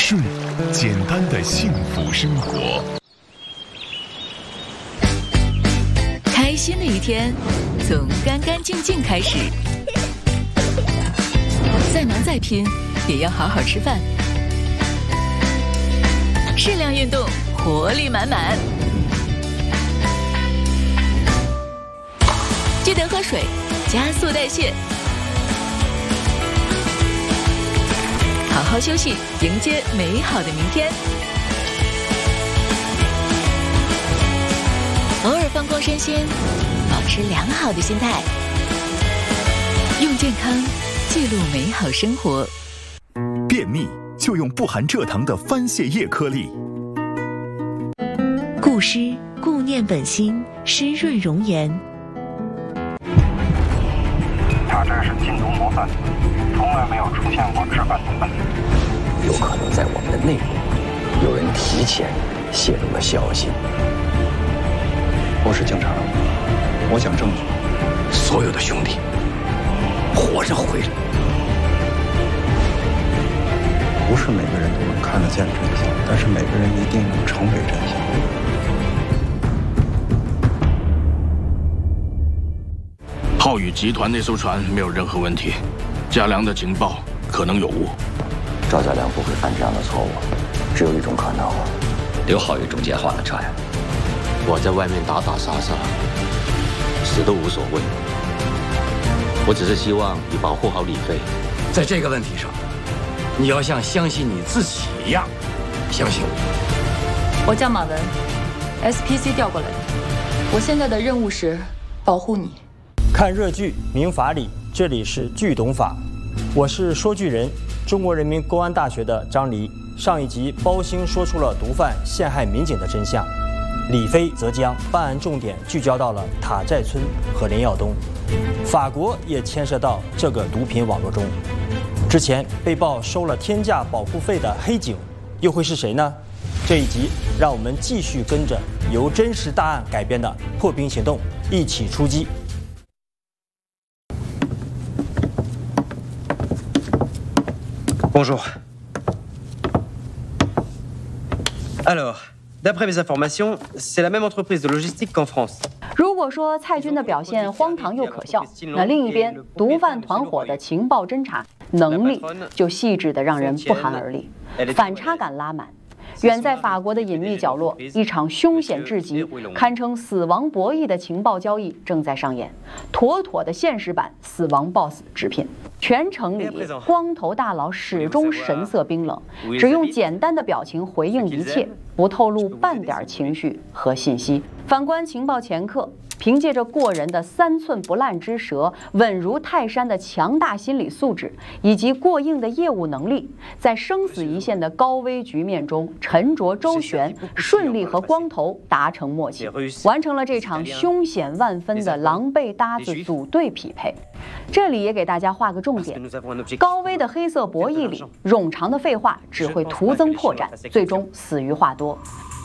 睡，简单的幸福生活。 开心的一天，从干干净净开始。再忙再拼，也要好好吃饭。适量运动，活力满满。记得喝水，加速代谢。好好休息，迎接美好的明天。偶尔放空身心，保持良好的心态，用健康记录美好生活。 便秘就用不含蔗糖的番泻叶颗粒。 固湿固念本心，湿润容颜。 它这是禁毒模范，从来没有出现过质感的问题。 有可能在我们的内部，有人提前泄露了消息。 我是警察，我讲证据。 所有的兄弟，活着回来。 不是每个人都能看得见真相，但是每个人一定能成为真相。 浩宇集团那艘船没有任何问题，嘉良的情报可能有误。 赵家良不会犯这样的错误，只有一种可能，刘浩宇中间换了船。 我在外面打打杀杀，死都无所谓。我只是希望你保护好李飞。 在这个问题上，你要像相信你自己一样相信我。 我叫马文 ，SPC 调过来的。我现在的任务是保护你。 看热剧明法理，这里是剧懂法，我是说剧人，中国人民公安大学的张黎。上一集包兴说出了毒贩陷害民警的真相，李飞则将办案重点聚焦到了塔寨村和林耀东，法国也牵涉到这个毒品网络中。之前被曝收了天价保护费的黑警又会是谁呢？这一集让我们继续跟着由真实大案改编的破冰行动一起出击。 Bonjour. Alors, d'après mes informations, c'est la même entreprise de logistique qu'en France. 如果说蔡军的表现荒唐又可笑，那另一边毒贩团伙的情报侦查能力就细致的让人不寒而栗，反差感拉满。远在法国的隐秘角落，一场凶险至极、堪称死亡博弈的情报交易正在上演，妥妥的现实版《死亡 BOSS》制片。全程里，光头大佬始终神色冰冷，只用简单的表情回应一切，不透露半点情绪和信息。反观情报掮客，凭借着过人的3寸不烂之舌、稳如泰山的强大心理素质以及过硬的业务能力，在生死一线的高危局面中沉着周旋，顺利和光头达成默契，完成了这场凶险万分的狼狈搭子组队匹配。这里也给大家画个重点：高危的黑色博弈里，冗长的废话只会徒增破绽，最终死于话多。